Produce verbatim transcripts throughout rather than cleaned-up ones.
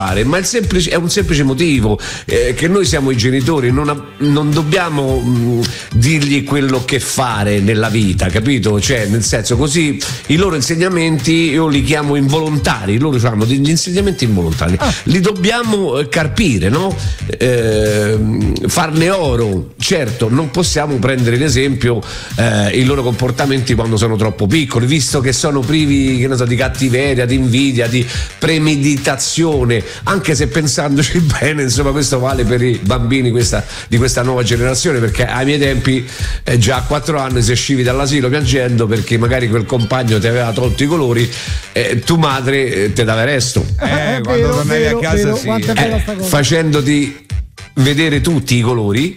Ma il semplice, è un semplice motivo, eh, che noi siamo i genitori, non, ha, non dobbiamo mh, dirgli quello che fare nella vita, capito? Cioè, nel senso, così i loro insegnamenti io li chiamo involontari, loro hanno degli insegnamenti involontari, ah. li dobbiamo eh, carpire, no? Eh, farne oro. Certo, non possiamo prendere in esempio eh, i loro comportamenti quando sono troppo piccoli, visto che sono privi, che ne so, di cattiveria, di invidia, di premeditazione. Anche se pensandoci bene, insomma, questo vale per i bambini questa, di questa nuova generazione, perché ai miei tempi eh, già a quattro anni se uscivi dall'asilo piangendo perché magari quel compagno ti aveva tolto i colori, eh, tu madre eh, te dava resto eh, quando vero, tornavi vero, a casa vero, sì. eh, facendoti vedere tutti i colori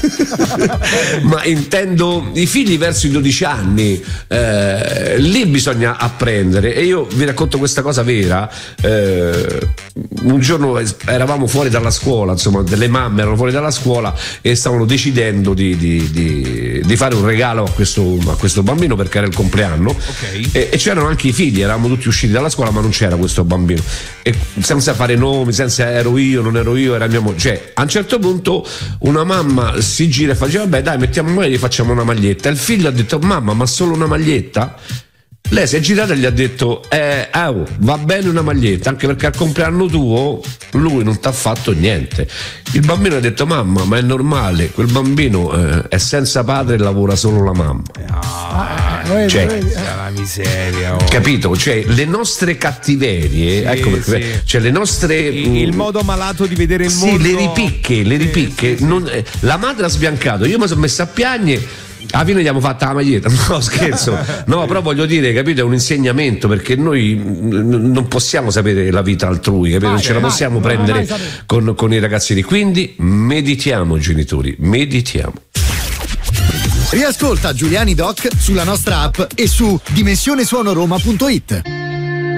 ma intendo i figli verso i dodici anni, eh, lì bisogna apprendere. E io vi racconto questa cosa vera. Eh, un giorno eravamo fuori dalla scuola, insomma delle mamme erano fuori dalla scuola e stavano decidendo di, di, di, di fare un regalo a questo, a questo bambino perché era il compleanno, okay. e, e c'erano anche i figli, eravamo tutti usciti dalla scuola ma non c'era questo bambino, e senza fare nomi, senza ero io, non ero io, era mia moglie, cioè a un certo punto una mamma si gira e fa: vabbè dai, mettiamo noi e gli facciamo una maglietta. Il figlio ha detto: mamma, ma solo una maglietta? Lei si è girata e gli ha detto: eh, oh, va bene una maglietta, anche perché al compleanno tuo lui non ti ha fatto niente. Il bambino ha detto: mamma, ma è normale, quel bambino eh, è senza padre e lavora solo la mamma. Ah, cioè, vedi, la miseria, oh. Capito? Cioè le nostre cattiverie, sì, ecco perché, sì. Cioè le nostre il, il modo malato di vedere il sì, mondo, le ripicche, le ripicche. Sì, sì, non, eh, la madre ha sbiancato, io mi sono messa a piagne. Alla fine gli abbiamo fatta la maglietta, no scherzo, no, però voglio dire, capito, è un insegnamento, perché noi n- non possiamo sapere la vita altrui, capito? Non ce la possiamo mai, prendere con, con i ragazzini, quindi meditiamo genitori, meditiamo. Riascolta Giuliani Doc sulla nostra app e su dimensionesuonoroma punto it.